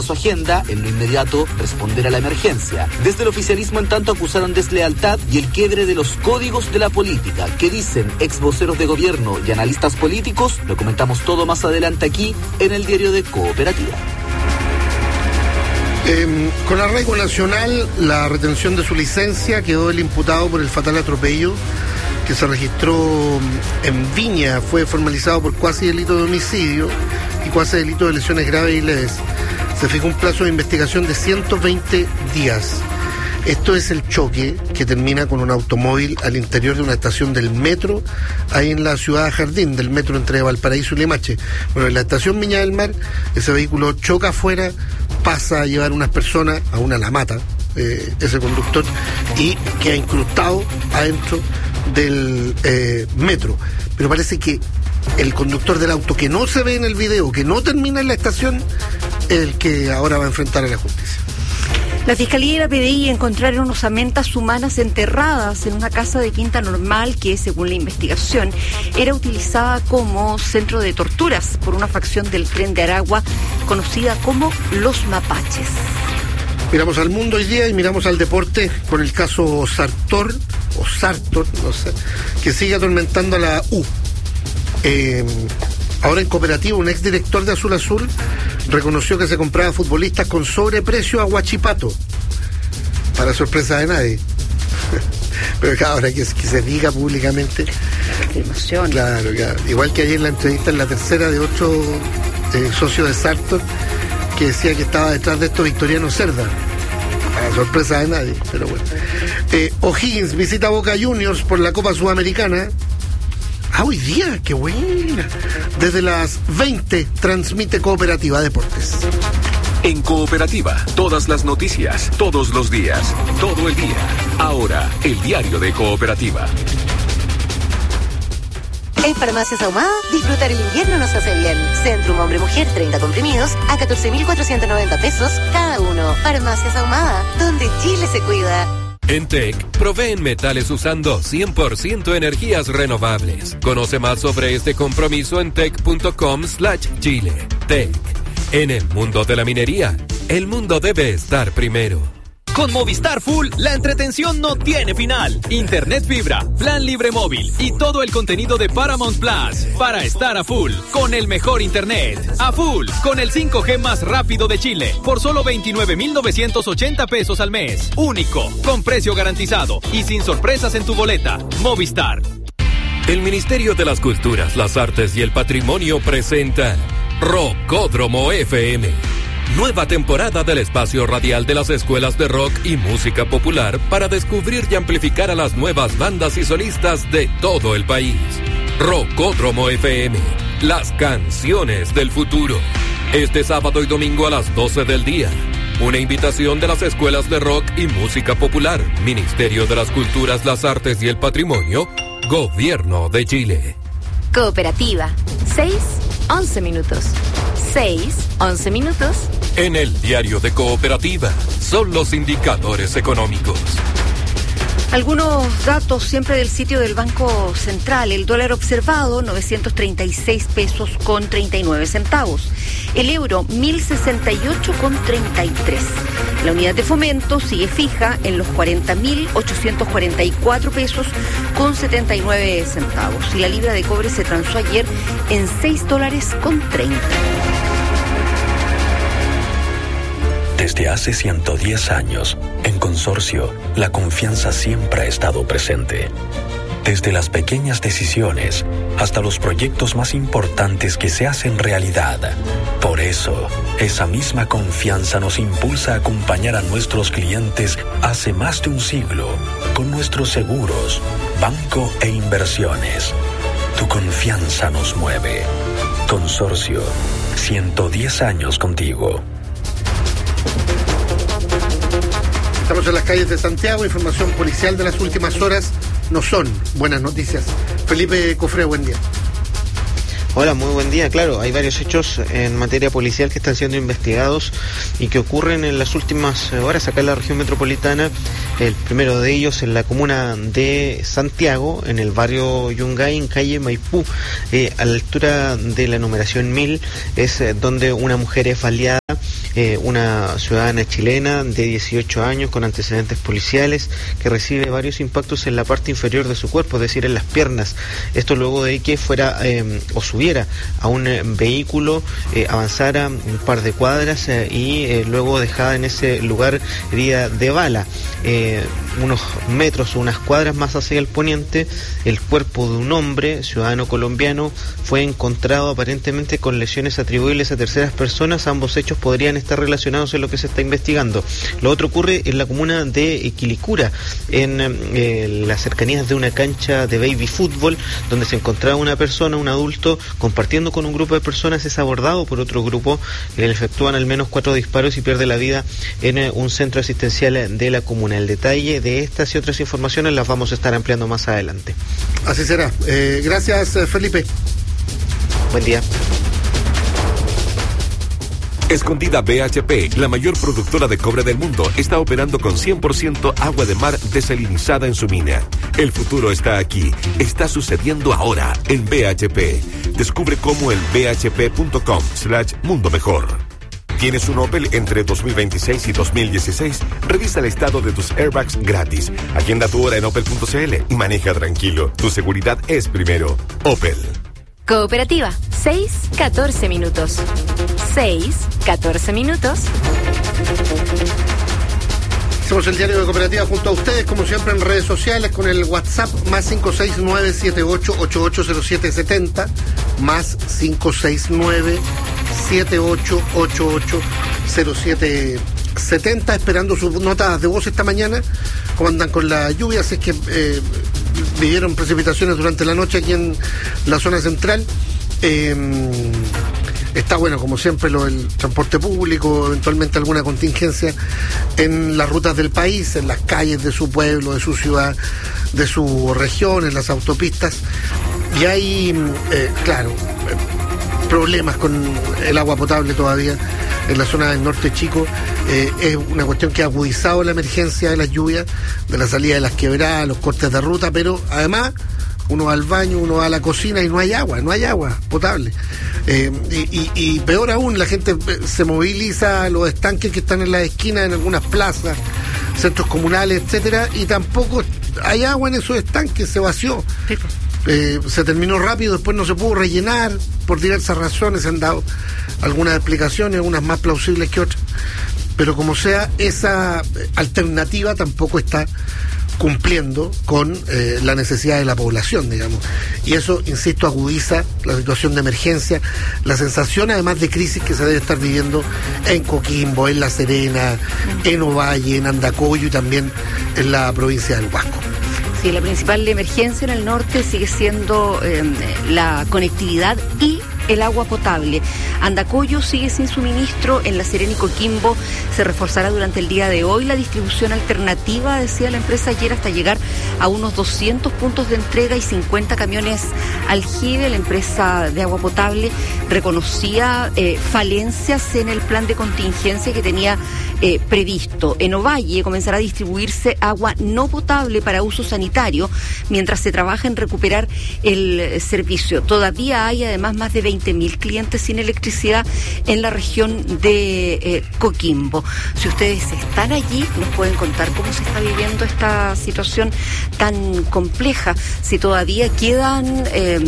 su agenda, en lo inmediato, responder a la emergencia. Desde el oficialismo, en tanto, acusaron deslealtad y el quiebre de los códigos de la política. ¿Qué dicen ex voceros de gobierno y analistas políticos? Lo comentamos todo más adelante aquí en el Diario de Cooperativa. Con arraigo nacional, la retención de su licencia quedó el imputado por el fatal atropello que se registró en Viña. Fue formalizado por cuasi delito de homicidio y cuasi delito de lesiones graves y leves. Se fijó un plazo de investigación de 120 días. Esto es el choque que termina con un automóvil al interior de una estación del metro, ahí en la ciudad de Jardín, del metro entre Valparaíso y Limache. Bueno, en la estación Viña del Mar, ese vehículo choca afuera, pasa a llevar unas personas, a una la mata, ese conductor, y queda incrustado adentro del metro. Pero parece que el conductor del auto que no se ve en el video, que no termina en la estación, es el que ahora va a enfrentar a la justicia. La Fiscalía y la PDI encontraron osamentas humanas enterradas en una casa de Quinta Normal que, según la investigación, era utilizada como centro de torturas por una facción del Tren de Aragua conocida como Los Mapaches. Miramos al mundo hoy día y miramos al deporte con el caso Sartor, no sé, que sigue atormentando a la U. Ahora en Cooperativa, un exdirector de Azul Azul reconoció que se compraba futbolistas con sobreprecio a Huachipato, para sorpresa de nadie. Pero ahora que se diga públicamente. Qué emoción. Claro. Igual que ayer en la entrevista, en la tercera, de otro socio de Sartor, que decía que estaba detrás de esto Victoriano Cerda, para sorpresa de nadie, pero bueno. O'Higgins visita Boca Juniors por la Copa Sudamericana. Hoy día, qué buena. Desde las 20 transmite Cooperativa Deportes. En Cooperativa, todas las noticias, todos los días, todo el día. Ahora, el Diario de Cooperativa. En Farmacias Ahumada, disfrutar el invierno nos hace bien. Centrum Hombre-Mujer, 30 comprimidos a 14.490 pesos cada uno. Farmacias Ahumada, donde Chile se cuida. En TEC, proveen metales usando 100% energías renovables. Conoce más sobre este compromiso en tec.com/Chile. TEC. En el mundo de la minería, el mundo debe estar primero. Con Movistar Full, la entretención no tiene final. Internet fibra, plan libre móvil y todo el contenido de Paramount Plus para estar a full con el mejor internet. A full con el 5G más rápido de Chile por solo 29.980 pesos al mes. Único, con precio garantizado y sin sorpresas en tu boleta. Movistar. El Ministerio de las Culturas, las Artes y el Patrimonio presenta Rockódromo FM. Nueva temporada del espacio radial de las escuelas de rock y música popular para descubrir y amplificar a las nuevas bandas y solistas de todo el país. Rockódromo FM, las canciones del futuro. Este sábado y domingo a las 12 del día. Una invitación de las escuelas de rock y música popular, Ministerio de las Culturas, las Artes y el Patrimonio, Gobierno de Chile. Cooperativa, 6-11 minutos. 6-11 minutos. En el Diario de Cooperativa, son los indicadores económicos. Algunos datos siempre del sitio del Banco Central. El dólar observado, 936 pesos con 39 centavos. El euro, 1068 con 33. La unidad de fomento sigue fija en los 40.844 pesos con 79 centavos. Y la libra de cobre se transó ayer en $6 con 30. Desde hace 110 años, en Consorcio, la confianza siempre ha estado presente. Desde las pequeñas decisiones hasta los proyectos más importantes que se hacen realidad. Por eso, esa misma confianza nos impulsa a acompañar a nuestros clientes hace más de un siglo con nuestros seguros, banco e inversiones. Tu confianza nos mueve. Consorcio, 110 años contigo. Estamos en las calles de Santiago. Información policial de las últimas horas. No son buenas noticias. Felipe Cofré, buen día. Hola, muy buen día. Claro, hay varios hechos en materia policial que están siendo investigados y que ocurren en las últimas horas acá en la región metropolitana. El primero de ellos en la comuna de Santiago, en el barrio Yungay, en calle Maipú, a la altura de la numeración 1000, es donde una mujer es baleada una ciudadana chilena de 18 años con antecedentes policiales que recibe varios impactos en la parte inferior de su cuerpo, es decir, en las piernas. Esto luego de que fuera o subiera a un vehículo, avanzara un par de cuadras y luego dejada en ese lugar herida de bala. Unos metros o unas cuadras más hacia el poniente, el cuerpo de un hombre, ciudadano colombiano, fue encontrado aparentemente con lesiones atribuibles a terceras personas. Ambos hechos podrían estar relacionados en lo que se está investigando. Lo otro ocurre en la comuna de Quilicura, en las cercanías de una cancha de baby fútbol, donde se encontraba una persona, un adulto, compartiendo con un grupo de personas. Es abordado por otro grupo, le efectúan al menos 4 disparos y pierde la vida en un centro asistencial de la comuna. El detalle de estas y otras informaciones las vamos a estar ampliando más adelante. Así será. Gracias, Felipe. Buen día. Escondida BHP, la mayor productora de cobre del mundo, está operando con 100% agua de mar desalinizada en su mina. El futuro está aquí, está sucediendo ahora en BHP. Descubre cómo en bhp.com/mundo mejor. ¿Tienes un Opel entre 2026 y 2016? Revisa el estado de tus airbags gratis. Agenda tu hora en opel.cl y maneja tranquilo. Tu seguridad es primero. Opel. Cooperativa, 6-14 minutos. 6-14 minutos. Hacemos el diario de Cooperativa junto a ustedes, como siempre en redes sociales, con el WhatsApp más 569-78880770, más 569-78880770, esperando sus notas de voz esta mañana. ¿Cómo andan con la lluvia? Si es que vivieron precipitaciones durante la noche aquí en la zona central. Está bueno, como siempre, el transporte público, eventualmente alguna contingencia en las rutas del país, en las calles de su pueblo, de su ciudad, de su región, en las autopistas. Y hay, problemas con el agua potable todavía en la zona del norte chico. Es una cuestión que ha agudizado la emergencia de las lluvias, de la salida de las quebradas, los cortes de ruta, pero además uno va al baño, uno va a la cocina y no hay agua potable. Y peor aún, la gente se moviliza a los estanques que están en las esquinas, en algunas plazas, centros comunales, etcétera, y tampoco hay agua en esos estanques, se vació. Se terminó rápido, después no se pudo rellenar por diversas razones. Se han dado algunas explicaciones, algunas más plausibles que otras, pero como sea, esa alternativa tampoco está cumpliendo con la necesidad de la población, digamos. Y eso, insisto, agudiza la situación de emergencia, la sensación además de crisis que se debe estar viviendo en Coquimbo, en La Serena, en Ovalle, en Andacollo y también en la provincia del Huasco. Sí, la principal emergencia en el norte sigue siendo la conectividad y el agua potable. Andacollo sigue sin suministro. En La Serena y Coquimbo se reforzará durante el día de hoy la distribución alternativa, decía la empresa ayer, hasta llegar a unos 200 puntos de entrega y 50 camiones aljibe. La empresa de agua potable reconocía falencias en el plan de contingencia que tenía previsto. En Ovalle comenzará a distribuirse agua no potable para uso sanitario mientras se trabaja en recuperar el servicio. Todavía hay además más de 20.000 clientes sin electricidad en la región de Coquimbo. Si ustedes están allí, nos pueden contar cómo se está viviendo esta situación tan compleja. Si todavía quedan,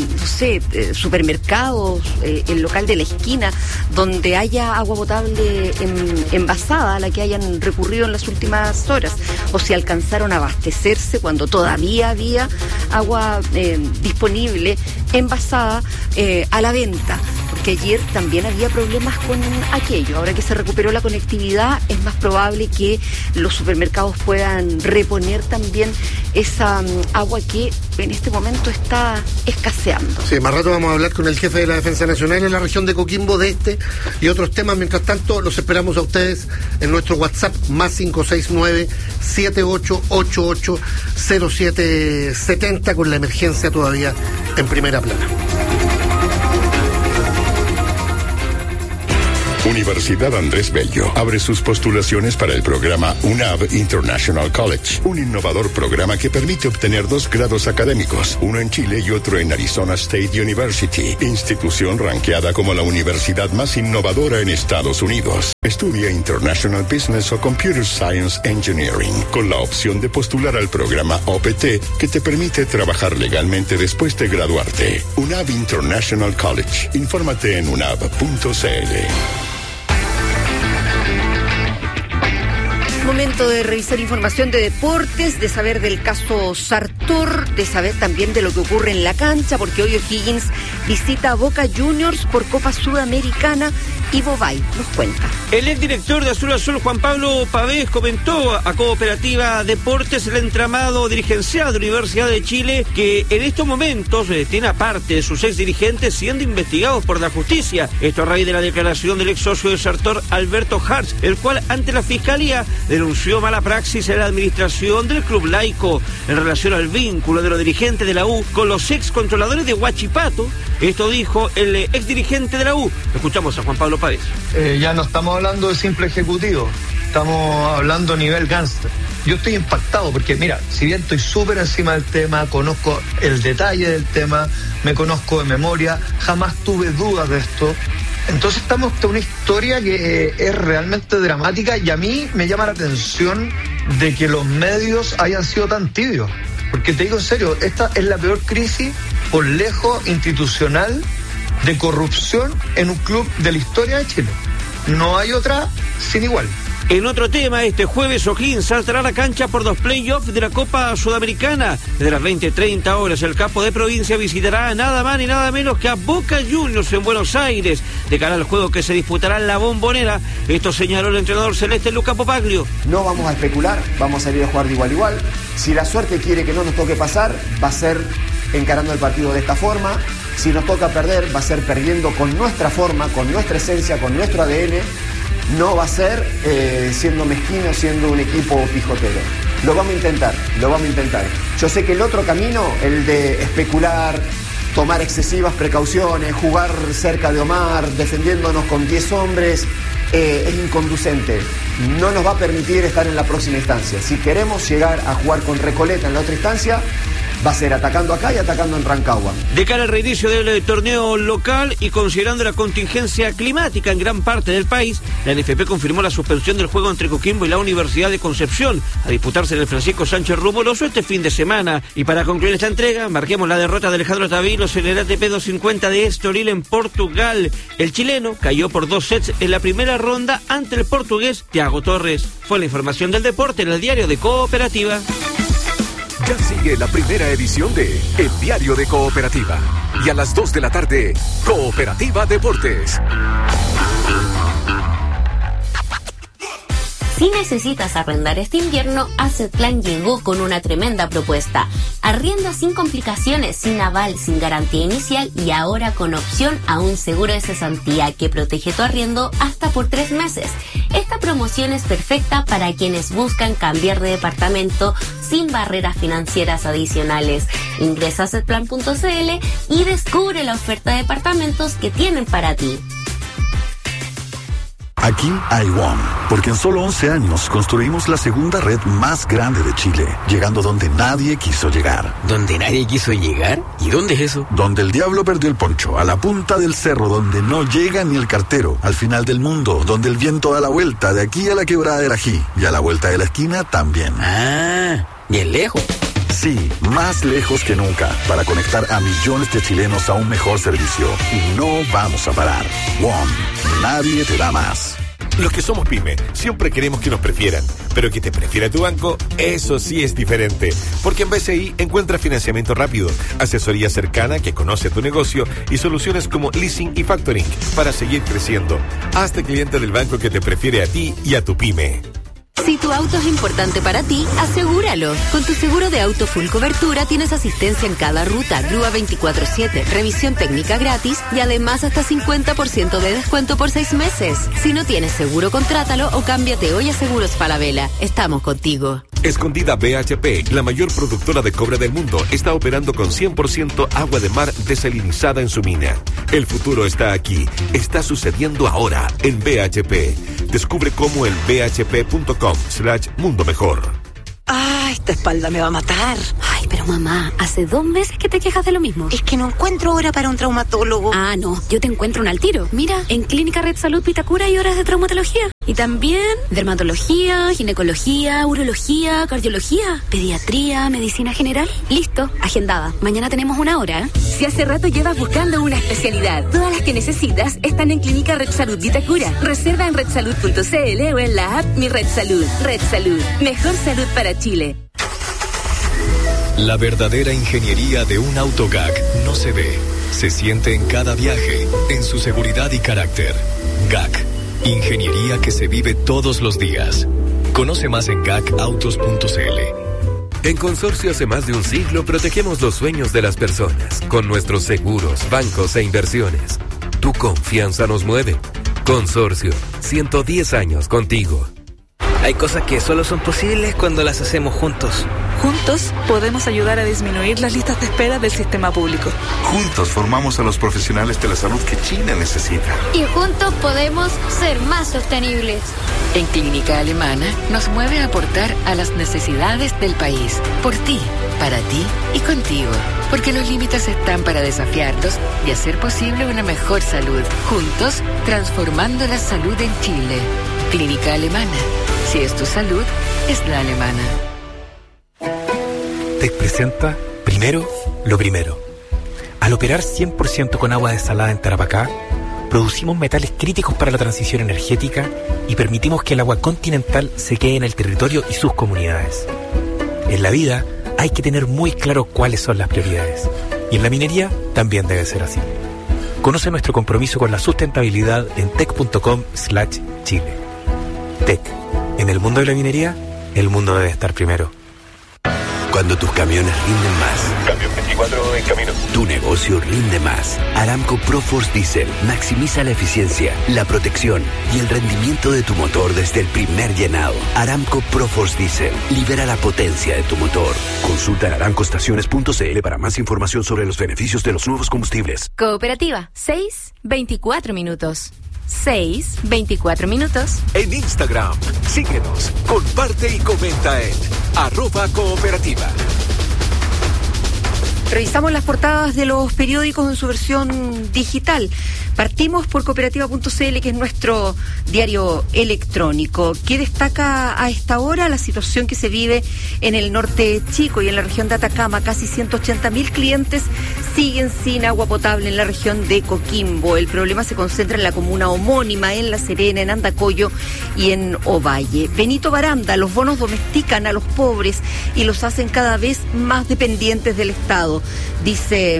supermercados, el local de la esquina, donde haya agua potable envasada, a la que hayan recurrido en las últimas horas, o si alcanzaron a abastecerse cuando todavía había agua disponible, envasada, a la venta, porque ayer también había problemas con aquello. Ahora que se recuperó la conectividad, es más probable que los supermercados puedan reponer también esa agua que en este momento está escaseando. Sí, más rato vamos a hablar con el jefe de la Defensa Nacional en la región de Coquimbo de este y otros temas. Mientras tanto, los esperamos a ustedes en nuestro WhatsApp más 569-7888-0770 con la emergencia todavía en primera plana. Universidad Andrés Bello abre sus postulaciones para el programa UNAV International College, un innovador programa que permite obtener 2 grados académicos, uno en Chile y otro en Arizona State University, institución ranqueada como la universidad más innovadora en Estados Unidos. Estudia International Business o Computer Science Engineering con la opción de postular al programa OPT que te permite trabajar legalmente después de graduarte. UNAV International College. Infórmate en unav.cl. Momento de revisar información de deportes, de saber del caso Sartor, de saber también de lo que ocurre en la cancha, porque hoy O'Higgins visita a Boca Juniors por Copa Sudamericana. Ivo Bay nos cuenta. El exdirector de Azul Azul, Juan Pablo Pavés, comentó a Cooperativa Deportes el entramado dirigencial de la Universidad de Chile, que en estos momentos tiene a parte de sus ex dirigentes siendo investigados por la justicia. Esto a raíz de la declaración del ex socio de Sartor, Alberto Hartz, el cual ante la Fiscalía denunció mala praxis en la administración del club laico en relación al vínculo de los dirigentes de la U con los ex controladores de Huachipato. Esto dijo el ex dirigente de la U. Escuchamos a Juan Pablo Pavés. Ya no estamos hablando de simple ejecutivo, estamos hablando a nivel gánster. Yo estoy impactado porque, mira, si bien estoy súper encima del tema, conozco el detalle del tema, me conozco de memoria, jamás tuve dudas de esto. Entonces estamos ante una historia que es realmente dramática y a mí me llama la atención de que los medios hayan sido tan tibios. Porque te digo en serio, esta es la peor crisis por lejos institucional de corrupción en un club de la historia de Chile. No hay otra sin igual. En otro tema, este jueves O'Higgins saltará a la cancha por 2 playoffs de la Copa Sudamericana. Desde las 20:30 horas, el capo de provincia visitará a nada más ni nada menos que a Boca Juniors en Buenos Aires, de cara al juego que se disputará en la Bombonera. Esto señaló el entrenador celeste Luca Popaglio. No vamos a especular, vamos a salir a jugar de igual a igual. Si la suerte quiere que no nos toque pasar, va a ser encarando el partido de esta forma. Si nos toca perder, va a ser perdiendo con nuestra forma, con nuestra esencia, con nuestro ADN. No va a ser siendo mezquino, siendo un equipo pijotero. Lo vamos a intentar. Yo sé que el otro camino, el de especular, tomar excesivas precauciones, jugar cerca de Omar, defendiéndonos con 10 hombres, es inconducente. No nos va a permitir estar en la próxima instancia. Si queremos llegar a jugar con Recoleta en la otra instancia, va a ser atacando acá y atacando en Rancagua. De cara al reinicio del torneo local y considerando la contingencia climática en gran parte del país, la NFP confirmó la suspensión del juego entre Coquimbo y la Universidad de Concepción a disputarse en el Francisco Sánchez Rumoroso este fin de semana. Y para concluir esta entrega, marquemos la derrota de Alejandro Tavilos en el ATP 250 de Estoril en Portugal. El chileno cayó por 2 sets en la primera ronda ante el portugués Thiago Torres. Fue la información del deporte en el diario de Cooperativa. Ya sigue la primera edición de El Diario de Cooperativa. Y a las 2 de la tarde, Cooperativa Deportes. Si necesitas arrendar este invierno, Assetplan llegó con una tremenda propuesta. Arrienda sin complicaciones, sin aval, sin garantía inicial y ahora con opción a un seguro de cesantía que protege tu arriendo hasta por 3 meses. Esta promoción es perfecta para quienes buscan cambiar de departamento sin barreras financieras adicionales. Ingresa a assetplan.cl y descubre la oferta de departamentos que tienen para ti. Aquí hay WOM, porque en solo 11 años construimos la segunda red más grande de Chile, llegando donde nadie quiso llegar. ¿Donde nadie quiso llegar? ¿Y dónde es eso? Donde el diablo perdió el poncho, a la punta del cerro, donde no llega ni el cartero, al final del mundo, donde el viento da la vuelta, de aquí a la quebrada del Ají, y a la vuelta de la esquina también. Ah, bien lejos. Sí, más lejos que nunca, para conectar a millones de chilenos a un mejor servicio. Y no vamos a parar. WOM, nadie te da más. Los que somos pyme siempre queremos que nos prefieran, pero que te prefiera tu banco, eso sí es diferente. Porque en BCI encuentras financiamiento rápido, asesoría cercana que conoce tu negocio y soluciones como leasing y factoring para seguir creciendo. Hazte cliente del banco que te prefiere a ti y a tu pyme. Si tu auto es importante para ti, asegúralo. Con tu seguro de auto full cobertura tienes asistencia en cada ruta, grúa 24/7, revisión técnica gratis y además hasta 50% de descuento por 6 meses. Si no tienes seguro, contrátalo o cámbiate hoy a Seguros Falabella. Estamos contigo. Escondida BHP, la mayor productora de cobre del mundo, está operando con 100% agua de mar desalinizada en su mina. El futuro está aquí, está sucediendo ahora en BHP. Descubre cómo en bhp.com/mundo mejor. ¡Ah, esta espalda me va a matar! ¡Ay, pero Pero mamá, hace 2 meses que te quejas de lo mismo. Es que no encuentro hora para un traumatólogo. Ah, no, yo te encuentro un al tiro. Mira, en Clínica Red Salud Vitacura hay horas de traumatología. Y también dermatología, ginecología, urología, cardiología, pediatría, medicina general. Listo, agendada. Mañana tenemos 1 hora, ¿eh? Si hace rato llevas buscando una especialidad, todas las que necesitas están en Clínica Red Salud Vitacura. Reserva en redsalud.cl o en la app Mi Red Salud. Red Salud, mejor salud para Chile. La verdadera ingeniería de un auto GAC no se ve, se siente en cada viaje, en su seguridad y carácter. GAC, ingeniería que se vive todos los días. Conoce más en gacautos.cl. En Consorcio hace más de un siglo protegemos los sueños de las personas con nuestros seguros, bancos e inversiones. Tu confianza nos mueve. Consorcio, 110 años contigo. Hay cosas que solo son posibles cuando las hacemos juntos. Juntos podemos ayudar a disminuir las listas de espera del sistema público. Juntos formamos a los profesionales de la salud que Chile necesita. Y juntos podemos ser más sostenibles. En Clínica Alemana nos mueve a aportar a las necesidades del país. Por ti, para ti y contigo. Porque los límites están para desafiarlos y hacer posible una mejor salud. Juntos, transformando la salud en Chile. Clínica Alemana. Si es tu salud, es la alemana. TEC presenta Primero lo Primero. Al operar 100% con agua desalada en Tarapacá, producimos metales críticos para la transición energética y permitimos que el agua continental se quede en el territorio y sus comunidades. En la vida hay que tener muy claro cuáles son las prioridades. Y en la minería también debe ser así. Conoce nuestro compromiso con la sustentabilidad en tec.com/Chile. TEC. En el mundo de la minería, el mundo debe estar primero. Cuando tus camiones rinden más. Camión 24 en camino. Tu negocio rinde más. Aramco ProForce Diesel maximiza la eficiencia, la protección y el rendimiento de tu motor desde el primer llenado. Aramco ProForce Diesel libera la potencia de tu motor. Consulta en aramcoestaciones.cl para más información sobre los beneficios de los nuevos combustibles. Cooperativa, 6:24 minutos. 6:24 minutos. En Instagram, síguenos, comparte y comenta en @cooperativa. Revisamos las portadas de los periódicos en su versión digital. Partimos por cooperativa.cl, que es nuestro diario electrónico. ¿Qué destaca a esta hora? La situación que se vive en el norte chico y en la región de Atacama. Casi 180.000 clientes siguen sin agua potable en la región de Coquimbo. El problema se concentra en la comuna homónima, en La Serena, en Andacollo y en Ovalle. Benito Baranda: los bonos domestican a los pobres y los hacen cada vez más dependientes del Estado, dice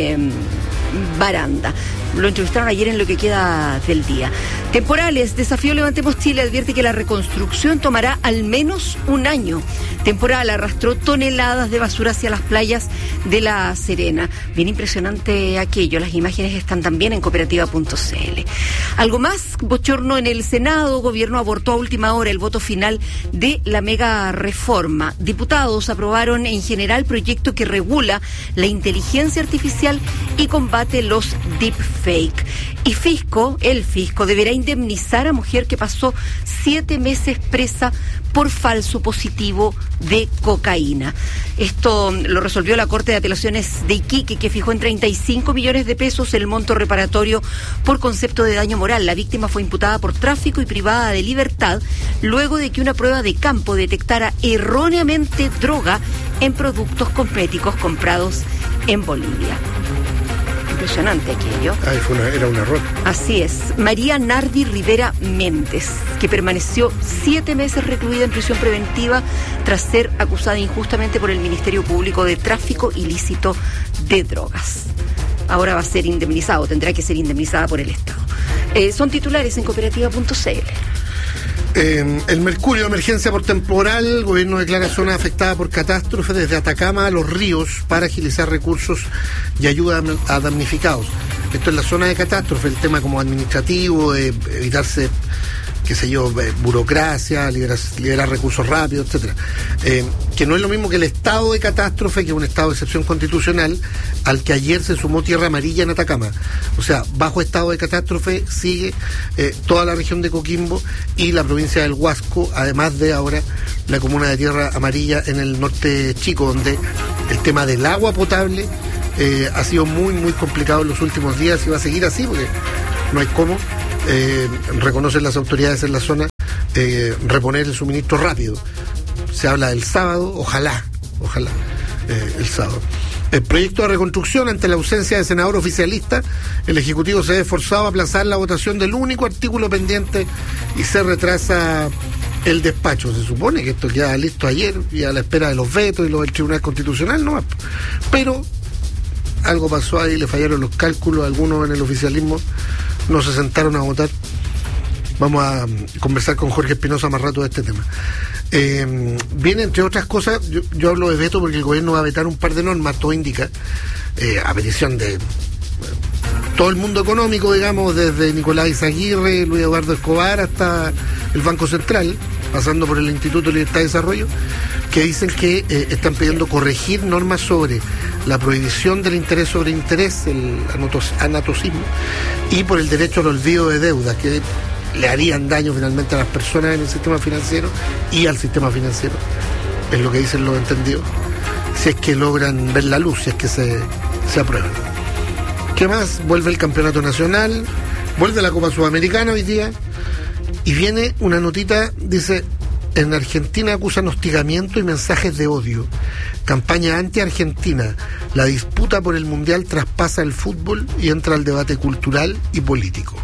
Baranda. Lo entrevistaron ayer en Lo que queda del día. Temporales. Desafío Levantemos Chile advierte que la reconstrucción tomará al menos 1 año. Temporal arrastró toneladas de basura hacia las playas de La Serena. Bien impresionante aquello. Las imágenes están también en cooperativa.cl. Algo más. Bochorno en el Senado. Gobierno abortó a última hora el voto final de la mega reforma. Diputados aprobaron en general proyecto que regula la inteligencia artificial y combate los deepfakes. Y el fisco deberá indemnizar a mujer que pasó 7 meses presa por falso positivo de cocaína. Esto lo resolvió la Corte de Apelaciones de Iquique, que fijó en 35 millones de pesos el monto reparatorio por concepto de daño moral. La víctima fue imputada por tráfico y privada de libertad luego de que una prueba de campo detectara erróneamente droga en productos cosméticos comprados en Bolivia. Impresionante aquello. Era un error. Así es. María Nardi Rivera Méndez, que permaneció 7 meses recluida en prisión preventiva tras ser acusada injustamente por el Ministerio Público de tráfico ilícito de drogas. Ahora va a ser indemnizado, tendrá que ser indemnizada por el Estado. Son titulares en cooperativa.cl. El Mercurio, emergencia por temporal. El gobierno declara zona afectada por catástrofe desde Atacama a Los Ríos para agilizar recursos y ayuda a damnificados. Esto es la zona de catástrofe, el tema como administrativo, evitarse, qué sé yo, burocracia, liberar recursos rápidos, etcétera. Que no es lo mismo que el estado de catástrofe, que es un estado de excepción constitucional, al que ayer se sumó Tierra Amarilla en Atacama. O sea, bajo estado de catástrofe sigue toda la región de Coquimbo y la provincia del Huasco, además de ahora la comuna de Tierra Amarilla en el norte chico, donde el tema del agua potable ha sido muy, muy complicado en los últimos días y va a seguir así porque no hay cómo. Reconocen las autoridades en la zona reponer el suministro rápido. Se habla del sábado, ojalá el sábado. El proyecto de reconstrucción, ante la ausencia de senador oficialista, el Ejecutivo se ha esforzado a aplazar la votación del único artículo pendiente y se retrasa el despacho. Se supone que esto queda listo ayer y a la espera de los vetos y los del Tribunal Constitucional, ¿no? Pero algo pasó ahí, le fallaron los cálculos, algunos en el oficialismo no se sentaron a votar. Vamos a conversar con Jorge Espinosa más rato de este tema. Viene, entre otras cosas, yo hablo de veto porque el gobierno va a vetar un par de normas, todo indica, a petición de todo el mundo económico, digamos, desde Nicolás Izaguirre, Luis Eduardo Escobar, hasta el Banco Central, pasando por el Instituto de Libertad y Desarrollo, que dicen que están pidiendo corregir normas sobre la prohibición del interés sobre interés, el anatocismo, y por el derecho al olvido de deudas, que le harían daño finalmente a las personas en el sistema financiero y al sistema financiero, es lo que dicen los entendidos, si es que logran ver la luz, si es que se aprueban. ¿Qué más? Vuelve el campeonato nacional, vuelve la Copa Sudamericana hoy día, y viene una notita, dice: en Argentina acusan hostigamiento y mensajes de odio. Campaña anti-argentina. La disputa por el Mundial traspasa el fútbol y entra al debate cultural y político.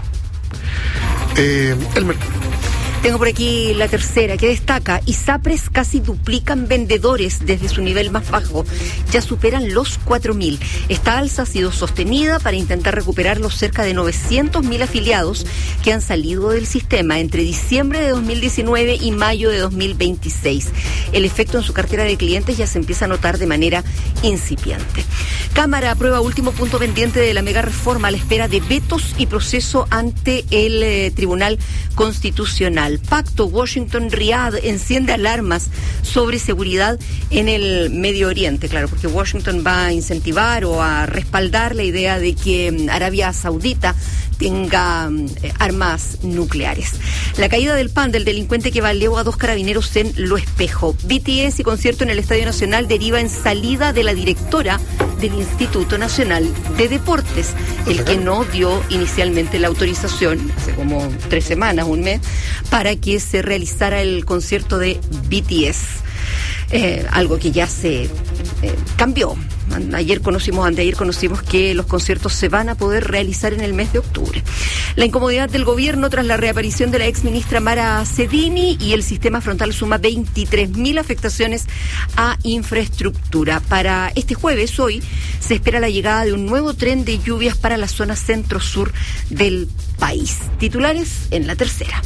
Tengo por aquí la tercera, que destaca: ISAPRES casi duplican vendedores desde su nivel más bajo, ya superan los 4.000. Esta alza ha sido sostenida para intentar recuperar los cerca de 900.000 afiliados que han salido del sistema entre diciembre de 2019 y mayo de 2026. El efecto en su cartera de clientes ya se empieza a notar de manera incipiente. Cámara aprueba último punto pendiente de la mega reforma a la espera de vetos y proceso ante el Tribunal Constitucional. Pacto Washington-Riad enciende alarmas sobre seguridad en el Medio Oriente, claro, porque Washington va a incentivar o a respaldar la idea de que Arabia Saudita tenga armas nucleares. La caída del PAN del delincuente que baleó a 2 carabineros en Lo Espejo. BTS y concierto en el Estadio Nacional deriva en salida de la directora del Instituto Nacional de Deportes, el que no dio inicialmente la autorización, hace como 3 semanas, un mes, para que se realizara el concierto de BTS. Algo que ya se cambió. Anteayer conocimos que los conciertos se van a poder realizar en el mes de octubre. La incomodidad del gobierno tras la reaparición de la exministra Mara Cedini, y el sistema frontal suma 23.000 afectaciones a infraestructura. Para este jueves, hoy, se espera la llegada de un nuevo tren de lluvias para la zona centro-sur del país. Titulares en la tercera.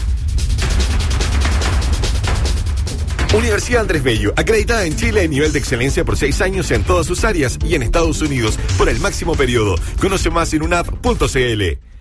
Universidad Andrés Bello, acreditada en Chile en nivel de excelencia por 6 años en todas sus áreas y en Estados Unidos por el máximo periodo. Conoce más en unap.cl.